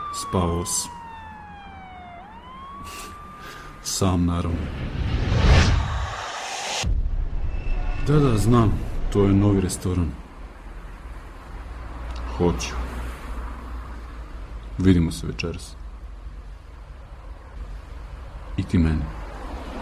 Spavao sam. Sam, naravno. Da, znam. To je novi restoran. Hoću. Vidimo se večeras. I ti meni.